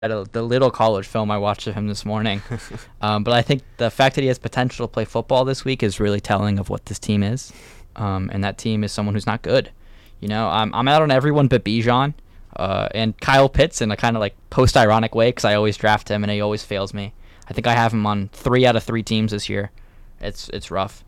the little college film I watched of him this morning. But I think the fact that he has potential to play football this week is really telling of what this team is. And that team is someone who's not good. I'm out on everyone but Bijan. And Kyle Pitts in a kind of like post-ironic way because I always draft him and he always fails me. I think I have him on 3 out of 3 teams this year. It's rough.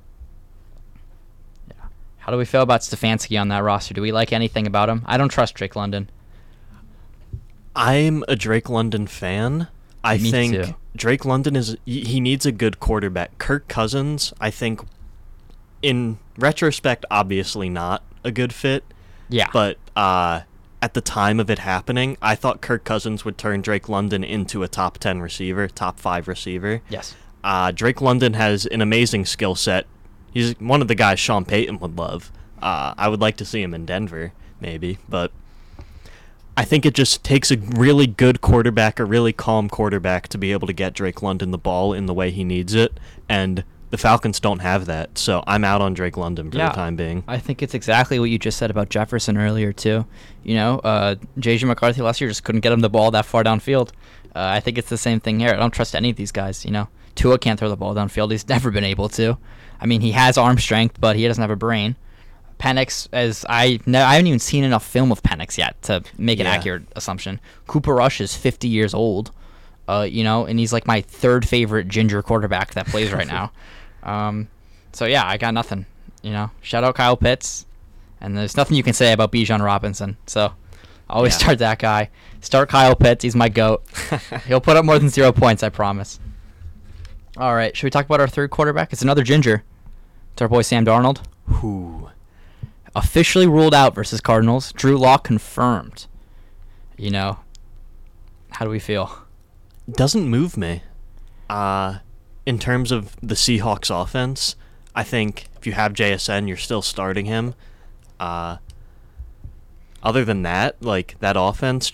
Yeah. How do we feel about Stefanski on that roster? Do we like anything about him? I don't trust Drake London. I'm a Drake London fan. I Me think too. Drake London he needs a good quarterback. Kirk Cousins, I think, in retrospect, obviously not a good fit. Yeah. But at the time of it happening, I thought Kirk Cousins would turn Drake London into a top 10 receiver, top 5 receiver. Yes. Drake London has an amazing skill set. He's one of the guys Sean Payton would love. I would like to see him in Denver, maybe, but I think it just takes a really good quarterback, a really calm quarterback, to be able to get Drake London the ball in the way he needs it, and the Falcons don't have that, so I'm out on Drake London for the time being. I think it's exactly what you just said about Jefferson earlier, too. J.J. McCarthy last year just couldn't get him the ball that far downfield. I think it's the same thing here. I don't trust any of these guys, Tua can't throw the ball downfield. He's never been able to. I mean, he has arm strength, but he doesn't have a brain. Penix, I haven't even seen enough film of Penix yet to make an accurate assumption. Cooper Rush is 50 years old, and he's like my 3rd favorite ginger quarterback that plays right now. So yeah, I got nothing. Shout out Kyle Pitts, and there's nothing you can say about Bijan Robinson. So I always start that guy. Start Kyle Pitts. He's my goat. He'll put up more than 0 points, I promise. All right, should we talk about our 3rd quarterback? It's another ginger. It's our boy Sam Darnold. Who? Officially ruled out versus Cardinals. Drew Lock confirmed. How do we feel? Doesn't move me. In terms of the Seahawks offense, I think if you have JSN, you're still starting him. Other than that, like that offense,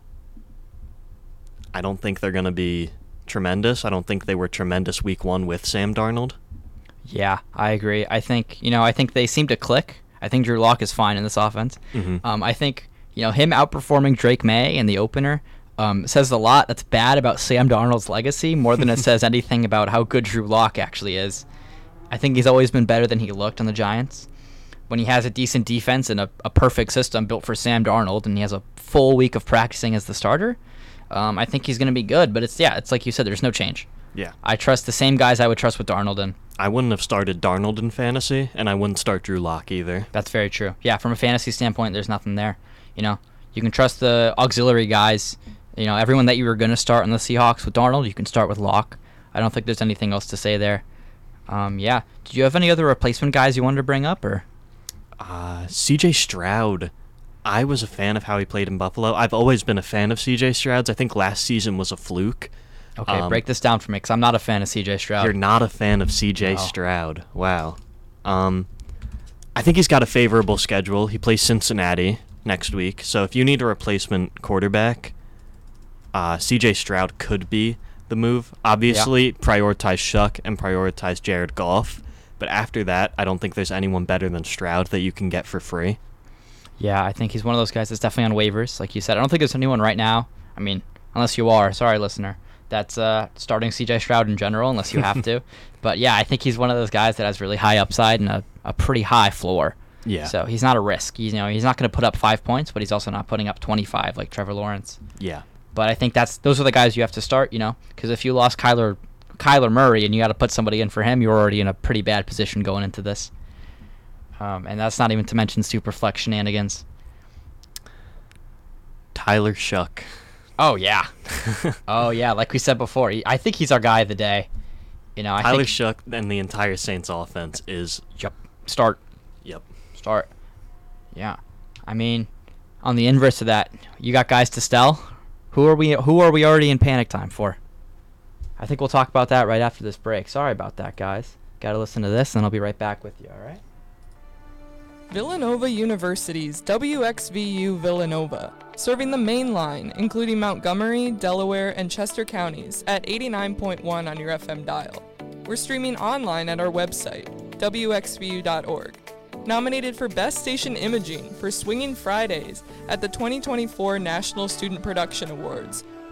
I don't think they're going to be tremendous. I don't think they were tremendous week 1 with Sam Darnold. Yeah, I agree. I think they seem to click. I think Drew Lock is fine in this offense. Mm-hmm. I think him outperforming Drake May in the opener says a lot that's bad about Sam Darnold's legacy more than it says anything about how good Drew Lock actually is. I think he's always been better than he looked on the Giants. When he has a decent defense and a perfect system built for Sam Darnold and he has a full week of practicing as the starter, I think he's going to be good. But it's like you said, there's no change. Yeah. I trust the same guys I would trust with Darnold in. I wouldn't have started Darnold in fantasy, and I wouldn't start Drew Lock either. That's very true. Yeah, from a fantasy standpoint, there's nothing there. You can trust the auxiliary guys. Everyone that you were going to start on the Seahawks with Darnold, you can start with Lock. I don't think there's anything else to say there. Yeah. Did you have any other replacement guys you wanted to bring up, or? C.J. Stroud. I was a fan of how he played in Buffalo. I've always been a fan of C.J. Stroud's. I think last season was a fluke. Okay, break this down for me, because I'm not a fan of C.J. Stroud. You're not a fan of C.J. Stroud. Wow. I think he's got a favorable schedule. He plays Cincinnati next week. So if you need a replacement quarterback, C.J. Stroud could be the move. Obviously, prioritize Shuck and prioritize Jared Goff. But after that, I don't think there's anyone better than Stroud that you can get for free. Yeah, I think he's one of those guys that's definitely on waivers, like you said. I don't think there's anyone right now. I mean, unless you are. Sorry, listener. That's starting C.J. Stroud in general, unless you have to. But yeah, I think he's one of those guys that has really high upside and a pretty high floor. Yeah. So he's not a risk. He's not going to put up 5 points, but he's also not putting up 25 like Trevor Lawrence. Yeah. But I think those are the guys you have to start, because if you lost Kyler Murray and you got to put somebody in for him, you're already in a pretty bad position going into this. And that's not even to mention super flex shenanigans. Tyler Shuck. Oh, yeah. Oh, yeah. Like we said before, I think he's our guy of the day. Tyler Shuck and the entire Saints offense is... Yep. Start. Yep. Start. Yeah. I mean, on the inverse of that, you got guys to sell. Who are we already in panic time for? I think we'll talk about that right after this break. Sorry about that, guys. Got to listen to this, and I'll be right back with you, all right? Villanova University's WXVU Villanova, serving the main line, including Montgomery, Delaware, and Chester counties at 89.1 on your FM dial. We're streaming online at our website, wxvu.org. Nominated for Best Station Imaging for Swinging Fridays at the 2024 National Student Production Awards.